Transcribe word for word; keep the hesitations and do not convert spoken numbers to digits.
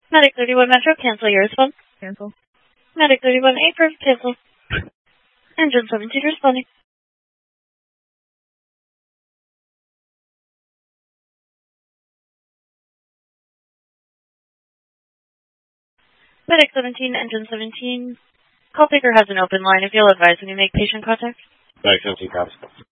Medic thirty-one Metro, cancel your response. Cancel. Medic thirty-one A, perfect, cancel. Engine seventeen responding. Medic seventeen, Engine seventeen. Call taker has an open line. If you'll advise when you make patient contact. Medic seventeen, cops.